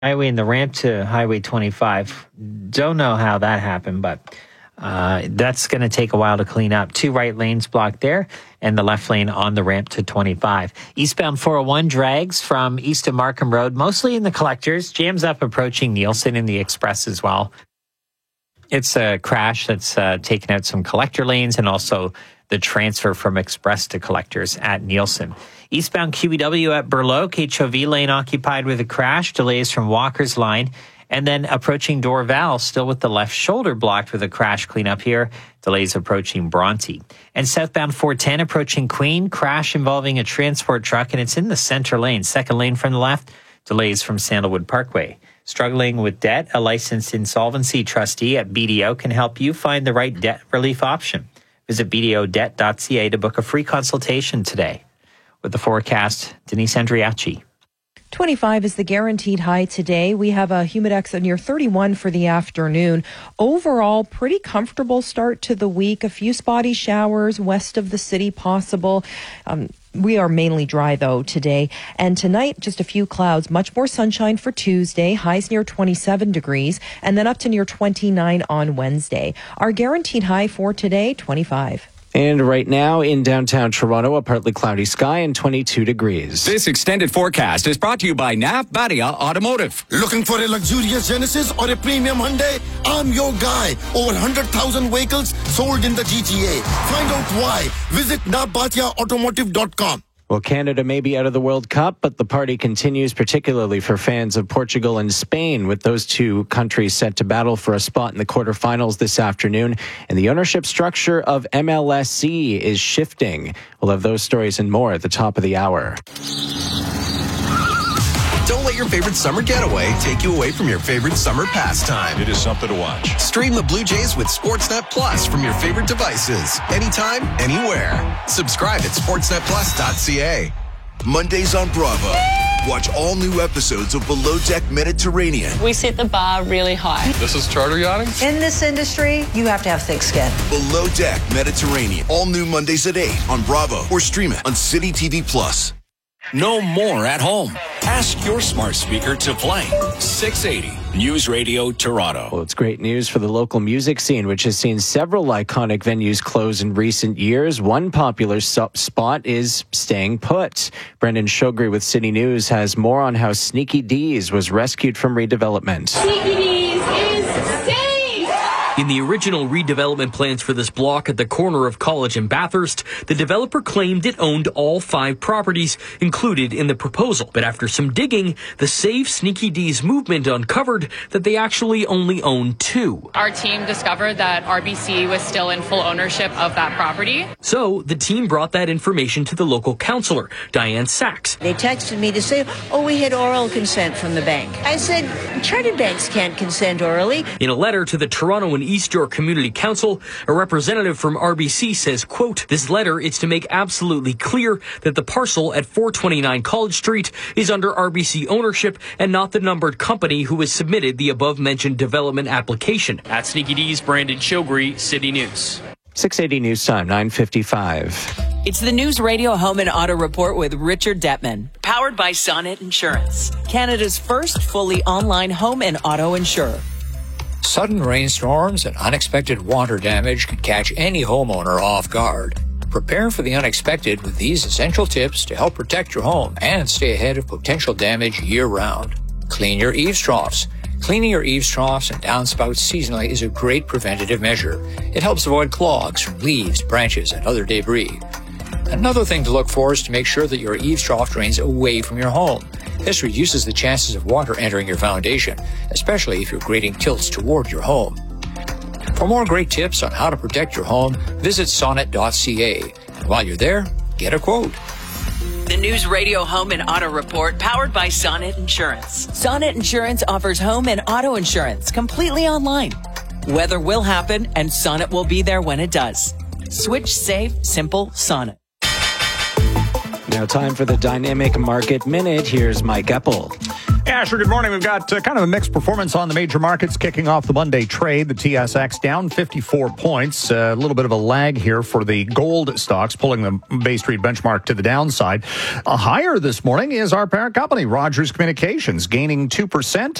highway and the ramp to Highway 25. Don't know how that happened, but that's going to take a while to clean up. 2 right lanes blocked there and the left lane on the ramp to 25. Eastbound 401 drags from east of Markham Road, mostly in the collectors. Jams up approaching Nielsen in the express as well. It's a crash that's taken out some collector lanes and also the transfer from express to collectors at Nielsen. Eastbound QEW at Burloak, HOV lane occupied with a crash, delays from Walker's line. And then approaching Dorval, still with the left shoulder blocked with a crash cleanup here. Delays approaching Bronte. And southbound 410 approaching Queen, crash involving a transport truck, and it's in the center lane. Second lane from the left, delays from Sandalwood Parkway. Struggling with debt, a licensed insolvency trustee at BDO can help you find the right debt relief option. Visit bdodebt.ca to book a free consultation today. With the forecast, Denise Andriachi. 25 is the guaranteed high today. We have a humidex near 31 for the afternoon. Overall, pretty comfortable start to the week. A few spotty showers west of the city possible. We are mainly dry, though, today. And tonight, just a few clouds. Much more sunshine for Tuesday. Highs near 27 degrees. And then up to near 29 on Wednesday. Our guaranteed high for today, 25. And right now in downtown Toronto, a partly cloudy sky and 22 degrees. This extended forecast is brought to you by Nav Badia Automotive. Looking for a luxurious Genesis or a premium Hyundai? I'm your guy. Over 100,000 vehicles sold in the GTA. Find out why. Visit navbatiaautomotive.com. Well, Canada may be out of the World Cup, but the party continues, particularly for fans of Portugal and Spain, with those two countries set to battle for a spot in the quarterfinals this afternoon. And the ownership structure of MLSE is shifting. We'll have those stories and more at the top of the hour. Don't let your favorite summer getaway take you away from your favorite summer pastime. It is something to watch. Stream the Blue Jays with Sportsnet Plus from your favorite devices. Anytime, anywhere. Subscribe at sportsnetplus.ca. Mondays on Bravo. Watch all new episodes of Below Deck Mediterranean. We set the bar really high. This is charter yachting? In this industry, you have to have thick skin. Below Deck Mediterranean. All new Mondays at 8 on Bravo or stream it on City TV Plus. No more at home. Ask your smart speaker to play 680 News Radio Toronto. Well, it's great news for the local music scene, which has seen several iconic venues close in recent years. One popular spot is staying put. Brendan Shogri with City News has more on how Sneaky D's was rescued from redevelopment. Sneaky D's is safe! In the original redevelopment plans for this block at the corner of College and Bathurst, the developer claimed it owned all 5 properties included in the proposal. But after some digging, the Save Sneaky D's movement uncovered that they actually only own 2. Our team discovered that RBC was still in full ownership of that property. So the team brought that information to the local councillor, Diane Sachs. They texted me to say, we had oral consent from the bank. I said, chartered banks can't consent orally. In a letter to the Toronto and East York Community Council, a representative from RBC says, quote, this letter is to make absolutely clear that the parcel at 429 College Street is under RBC ownership and not the numbered company who has submitted the above-mentioned development application. At Sneaky D's, Brandon Shogri, City News. 680 News Time, 9:55. It's the News Radio Home and Auto Report with Richard Detman, powered by Sonnet Insurance, Canada's first fully online home and auto insurer. Sudden rainstorms and unexpected water damage can catch any homeowner off guard. Prepare for the unexpected with these essential tips to help protect your home and stay ahead of potential damage year-round. Clean your eaves troughs. Cleaning your eaves troughs and downspouts seasonally is a great preventative measure. It helps avoid clogs from leaves, branches, and other debris. Another thing to look for is to make sure that your eaves trough drains away from your home. This reduces the chances of water entering your foundation, especially if your grading tilts toward your home. For more great tips on how to protect your home, visit sonnet.ca. And while you're there, get a quote. The News Radio Home and Auto Report, powered by Sonnet Insurance. Sonnet Insurance offers home and auto insurance completely online. Weather will happen, and Sonnet will be there when it does. Switch safe, simple Sonnet. Now time for the Dynamic Market Minute. Here's Mike Eppel. Yeah, sure. Good morning. We've got kind of a mixed performance on the major markets kicking off the Monday trade. The TSX down 54 points. A little bit of a lag here for the gold stocks, pulling the Bay Street benchmark to the downside. Higher this morning is our parent company, Rogers Communications, gaining 2%.